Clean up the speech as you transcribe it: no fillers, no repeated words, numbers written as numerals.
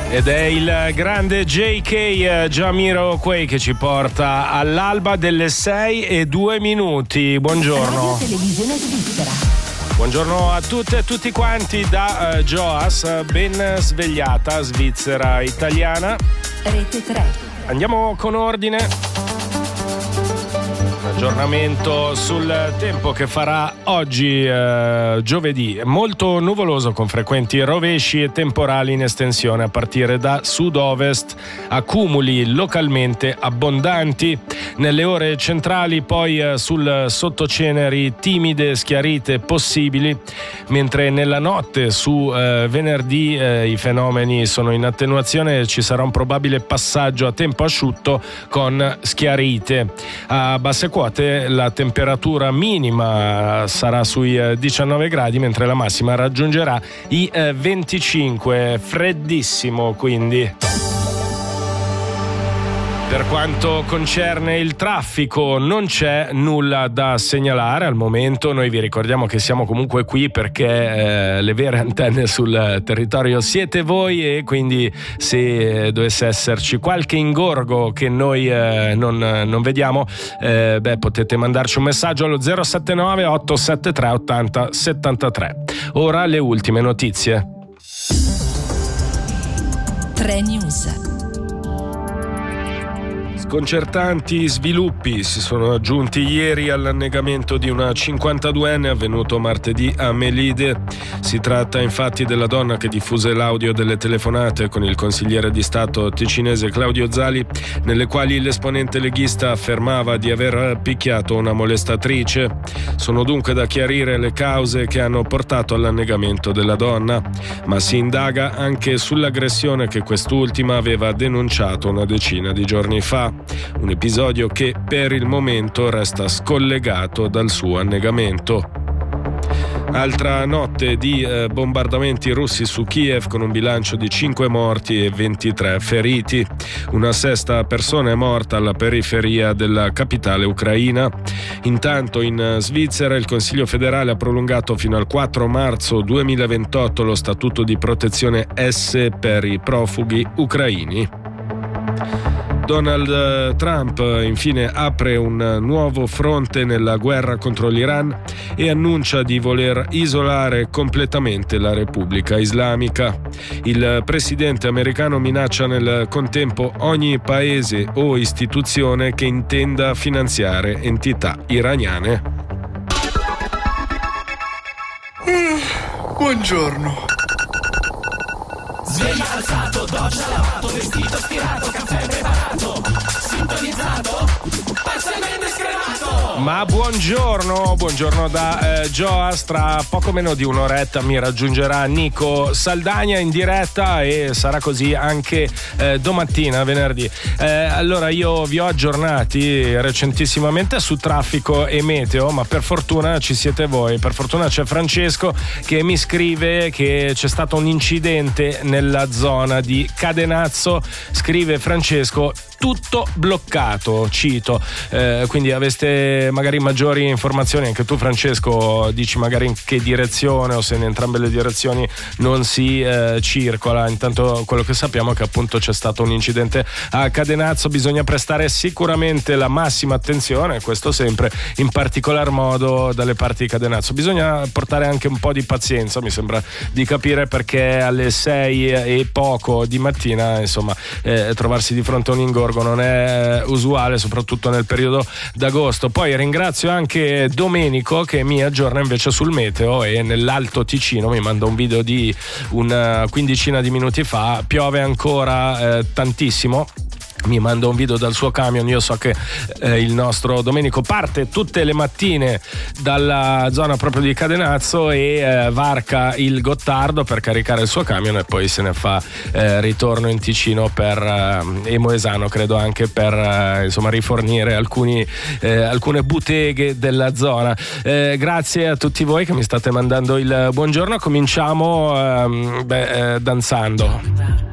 Ed è il grande JK Jamiroquai che ci porta all'alba delle 6:02. Buongiorno. Radio Televisione Svizzera. Buongiorno a tutte e tutti quanti da Joas, ben svegliata, Svizzera italiana. Rete 3. Andiamo con ordine. Aggiornamento sul tempo che farà oggi giovedì. Molto nuvoloso con frequenti rovesci e temporali in estensione a partire da sud-ovest, accumuli localmente abbondanti. Nelle ore centrali poi sul sottoceneri timide schiarite possibili, mentre nella notte su venerdì i fenomeni sono in attenuazione e ci sarà un probabile passaggio a tempo asciutto con schiarite. A basse quote la temperatura minima sarà sui 19 gradi, mentre la massima raggiungerà i 25, freddissimo quindi. Per quanto concerne il traffico non c'è nulla da segnalare al momento. Noi vi ricordiamo che siamo comunque qui perché le vere antenne sul territorio siete voi, e quindi se dovesse esserci qualche ingorgo che noi non vediamo, potete mandarci un messaggio allo 079 873 80 73. Ora le ultime notizie. 3 News. Sconcertanti sviluppi si sono aggiunti ieri all'annegamento di una 52enne avvenuto martedì a Melide. Si tratta infatti della donna che diffuse l'audio delle telefonate con il consigliere di Stato ticinese Claudio Zali, nelle quali l'esponente leghista affermava di aver picchiato una molestatrice. Sono dunque da chiarire le cause che hanno portato all'annegamento della donna, ma si indaga anche sull'aggressione che quest'ultima aveva denunciato una decina di giorni fa. Un episodio che per il momento resta scollegato dal suo annegamento. Altra notte di bombardamenti russi su Kiev con un bilancio di 5 morti e 23 feriti. Una sesta persona è morta alla periferia della capitale ucraina. Intanto in Svizzera il Consiglio federale ha prolungato fino al 4 marzo 2028 lo statuto di protezione S per i profughi ucraini. Donald Trump infine apre un nuovo fronte nella guerra contro l'Iran e annuncia di voler isolare completamente la Repubblica Islamica. Il presidente americano minaccia nel contempo ogni paese o istituzione che intenda finanziare entità iraniane. Buongiorno. Sveglia alzato, doccia lavato, vestito stirato, caffè preparato, sintonizzato, parzialmente scremato. Ma buongiorno da Joas. Tra poco meno di un'oretta mi raggiungerà Nico Saldagna in diretta e sarà così anche domattina, venerdì. Allora io vi ho aggiornati recentissimamente su traffico e meteo, ma per fortuna ci siete voi. Per fortuna c'è Francesco che mi scrive che c'è stato un incidente nella zona di Cadenazzo. Scrive Francesco: tutto bloccato, cito. Quindi aveste magari maggiori informazioni anche tu, Francesco, dici magari in che direzione o se in entrambe le direzioni non si circola. Intanto quello che sappiamo è che appunto c'è stato un incidente a Cadenazzo. Bisogna prestare sicuramente la massima attenzione, questo sempre, in particolar modo dalle parti di Cadenazzo. Bisogna portare anche un po' di pazienza, mi sembra di capire, perché alle 6 e poco di mattina insomma trovarsi di fronte a un ingorgo non è usuale, soprattutto nel periodo d'agosto. Poi ringrazio anche Domenico che mi aggiorna invece sul meteo, e nell'Alto Ticino mi manda un video di una quindicina di minuti fa. Piove ancora tantissimo. Mi manda un video dal suo camion. Io so che il nostro Domenico parte tutte le mattine dalla zona proprio di Cadenazzo e varca il Gottardo per caricare il suo camion e poi se ne fa ritorno in Ticino e Moesano, credo, anche per insomma rifornire alcune botteghe della zona. Grazie a tutti voi che mi state mandando il buongiorno. Cominciamo danzando.